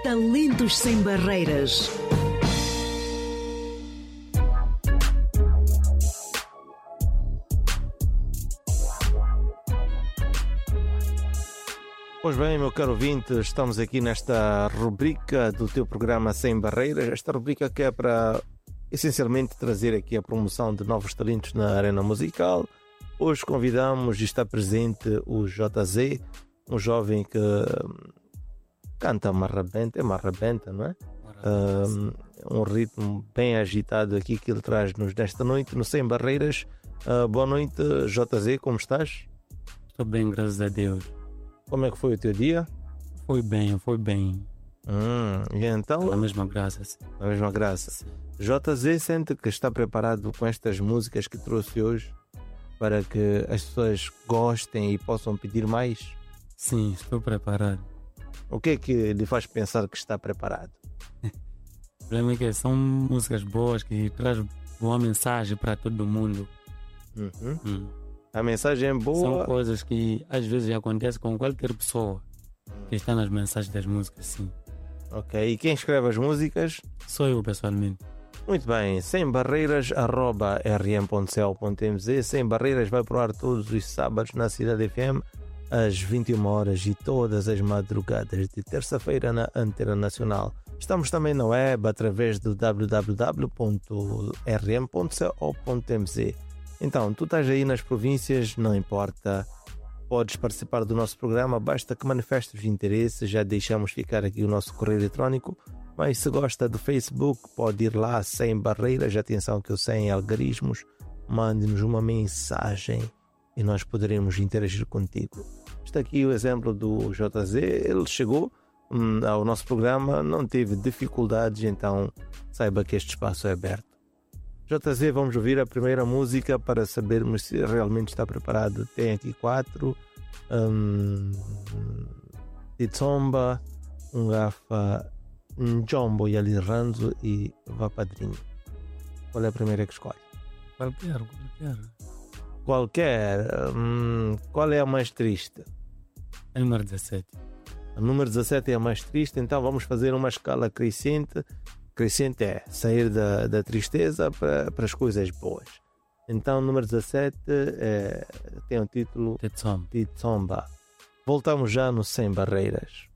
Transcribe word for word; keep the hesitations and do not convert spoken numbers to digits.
Talentos sem barreiras. Pois bem, meu caro ouvinte, estamos aqui nesta rubrica do teu programa Sem Barreiras. Esta rubrica que é para, essencialmente, trazer aqui a promoção de novos talentos na arena musical. Hoje convidamos e está presente o J Z, um jovem que canta marrabenta, é marrabenta, não é? Um, um ritmo bem agitado aqui que ele traz-nos nesta noite no Sem Barreiras. Uh, boa noite, J Z, como estás? Estou bem, graças a Deus. Como é que foi o teu dia? Foi bem, foi bem. Hum, e então? Na mesma graça. Na mesma graça. J Z sente que está preparado com estas músicas que trouxe hoje para que as pessoas gostem e possam pedir mais? Sim, estou preparado. O que é que lhe faz pensar que está preparado? O problema é que são músicas boas que trazem boa mensagem para todo mundo. Uhum. Hum. A mensagem é boa. São coisas que às vezes acontecem com qualquer pessoa que está nas mensagens das músicas, sim. Ok, e quem escreve as músicas? Sou eu, pessoalmente. Muito bem, sem barreiras, arroba r m ponto c o ponto m z. Sem Barreiras vai pro ar todos os sábados na Cidade F M às vinte e uma horas e todas as madrugadas de terça-feira na Antena Nacional. Estamos também na web através do w w w ponto r m ponto c o ponto m z. Então, tu estás aí nas províncias, não importa, podes participar do nosso programa, basta que manifestes interesse, já deixamos ficar aqui o nosso correio eletrónico, mas se gosta do Facebook, pode ir lá, Sem Barreiras, atenção que eu sei em algarismos, mande-nos uma mensagem e nós poderemos interagir contigo. Está aqui o exemplo do J Z, ele chegou hum, ao nosso programa, não teve dificuldades, então saiba que este espaço é aberto. J Z, vamos ouvir a primeira música para sabermos se realmente está preparado. Tem aqui quatro. Um, Titsomba, um Gafa, um Jombo e Ali Ranzo e Vá Padrinho. Qual é a primeira que escolhe? Qualquer, qualquer. Qualquer. Hum, qual é a mais triste? É número dezassete. A número dezassete é a mais triste, então vamos fazer uma escala crescente. Crescente é sair da, da tristeza para, para as coisas boas. Então, número dezassete é, tem o título Titsomba. Titsomba. Voltamos já no Sem Barreiras.